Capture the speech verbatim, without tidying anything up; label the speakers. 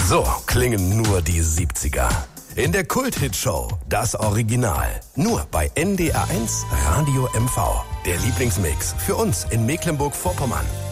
Speaker 1: So klingen nur die siebziger. In der Kult-Hit-Show Das Original. Nur bei N D R eins Radio M V. Der Lieblingsmix für uns in Mecklenburg-Vorpommern.